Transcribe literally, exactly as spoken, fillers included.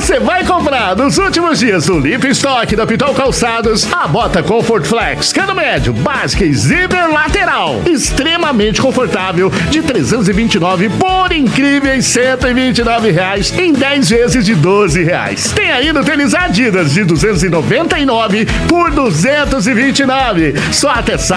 Você vai comprar nos últimos dias do Limpa Estoque da Pitol Calçados a bota Comfort Flex, cano médio, básica e zíper lateral. Extremamente confortável, de trezentos e vinte e nove reais por incríveis cento e vinte e nove reais em dez vezes de doze reais. Tem ainda o tênis Adidas de duzentos e noventa e nove reais por duzentos e vinte e nove reais. Só até sábado.